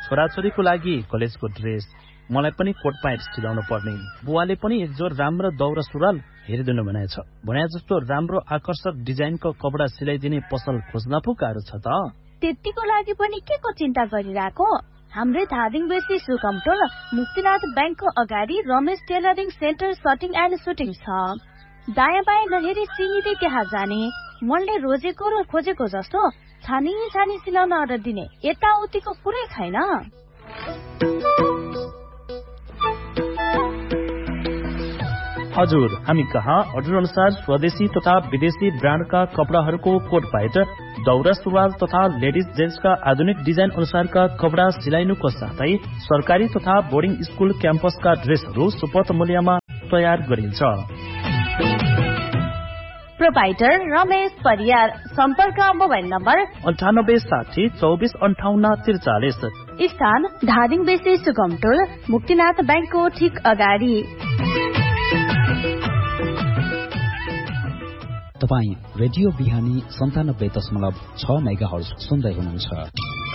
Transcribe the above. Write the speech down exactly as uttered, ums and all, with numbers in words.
छोराछोरीको लागि कलेजको ड्रेस, मलाई पनि कोट प्यान्ट सिलाउनु पर्ने। बुवाले पनि एक जोर राम्रो दौरा सुरुवाल हेरिदिनु भनेछ। भने जस्तो राम्रो आकर्षक डिजाइनको कपडा सिलाइदिने पसल खोज्न पो गाह्रो छ त। त्यतिको लागि पनि के को चिन्ता गरिरहेको? हाम्रै धादिङ बेसी सुकमटोल मुक्तिनाथ ब्याङ्कको अगाडि Ramesh tailoring centre सटिङ and shooting छ। दायाँ बायाँ नहेरी सिधै त्यहाँ जाने, मनले रोजेको र खोजेको जस्तो छानी छानी सिलाउन अर्डर दिने, यताउतिको कुरै छैन। हजुर, हामी कहाँ अर्डर अनुसार स्वदेशी तथा विदेशी ब्रान्डका कपडाहरूको कोट प्यान्ट, दौरा सुरुवाल तथा लेडिज जेन्ट्सका आधुनिक डिजाइन अनुसारका कपडा सिलाइनुको साथै सरकारी तथा बोर्डिङ स्कुल क्याम्पसका ड्रेसहरू सुपथ मूल्यमा तयार गरिन्छ। प्रोभाइडर रमेश परियार। सम्पर्क मोबाइल नम्बर अन्ठानब्बे साठी चौबिस अन्ठाउन्न त्रिचालिस। स्थान धादिङ बेसी सुगमटोल मुक्तिनाथ ब्याङ्कको ठिक अगाडि। तपाईँ रेडियो बिहानी सन्तानब्बे दशमलव छ मेगा हर्ज सुन्दै हुनुहुन्छ।